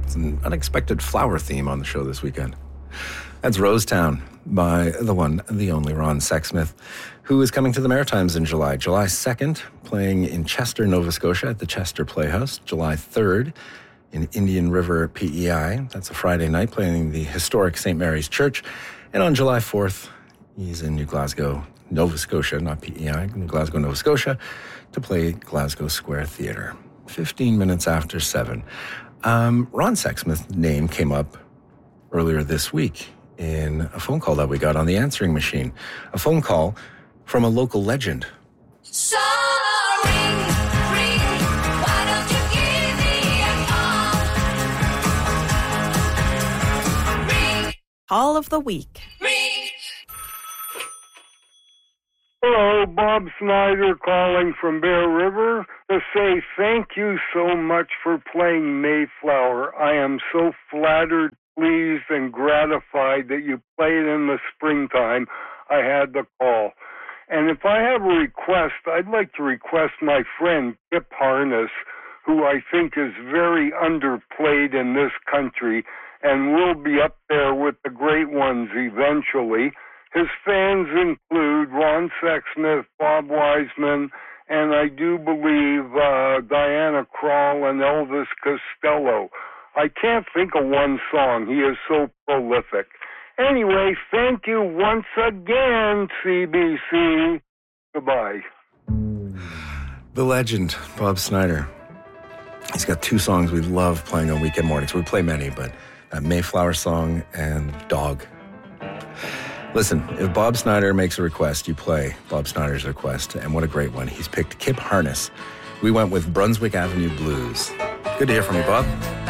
It's an unexpected flower theme on the show this weekend. That's Rosetown by the one, the only Ron Sexsmith, who is coming to the Maritimes in July. July 2nd, playing in Chester, Nova Scotia at the Chester Playhouse. July 3rd, in Indian River, PEI. That's a Friday night, playing the historic St. Mary's Church. And on July 4th, he's in New Glasgow, Nova Scotia, not PEI, New Glasgow, Nova Scotia, to play Glasgow Square Theatre. 15 minutes after 7. Ron Sexsmith's name came up earlier this week in a phone call that we got on the answering machine. A phone call from a local legend. So ring, why don't you give me a call? Ring. Call of the week. Ring. Hello, Bob Snyder calling from Bear River to say thank you so much for playing Mayflower. I am so flattered, pleased, and gratified that you played in the springtime. I had the call. And if I have a request, I'd like to request my friend Kip Harness, who I think is very underplayed in this country and will be up there with the great ones eventually. His fans include Ron Sexsmith, Bob Wiseman, and I do believe Diana Krall and Elvis Costello. I can't think of one song. He is so prolific. Anyway, thank you once again, CBC. Goodbye. The legend, Bob Snyder. He's got 2 songs we love playing on weekend mornings. We play many, but that Mayflower song and Dog. Listen, if Bob Snyder makes a request, you play Bob Snyder's request, and what a great one. He's picked Kip Harness. We went with Brunswick Avenue Blues. Good to hear from you, Bob.